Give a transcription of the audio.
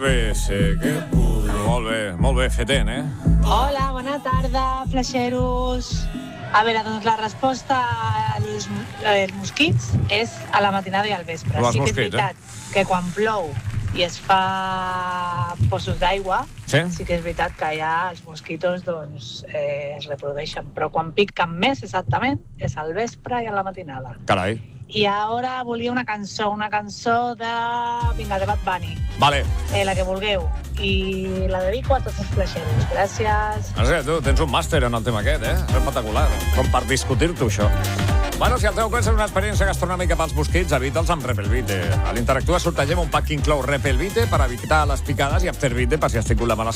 Bé, sí, que molt bé, fetent, Hola, bona tarda, flaixeros. A veure, doncs la resposta als mosquits és a la matinada i al vespre. Els Sí que és mosquits, veritat que quan plou i es fa possos d'aigua, sí que és veritat que ja els mosquitos doncs, es reprodueixen, però quan piquen més exactament és al vespre i a la matinada. Carai. I ara volia una cançó de... Vinga, de Bad Bunny. Vale. La que vulgueu. I la dedico a tots els flaixeros. Gràcies. Tu tens un màster en el tema aquest, És espectacular. Com per discutir-t'ho, això. Bueno, si el teu cos és una experiència gastronòmica pels mosquits, evita'ls amb Repelvite. A l'Interactua sortegem un pack que inclou Repelvite per evitar les picades i Aftervite per si has tingut la mala